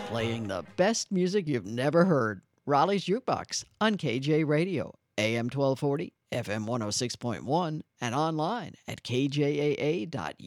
Playing the best music you've never heard. Raleigh's Jukebox on KJ Radio, AM 1240, FM 106.1, and online at kjaa.us.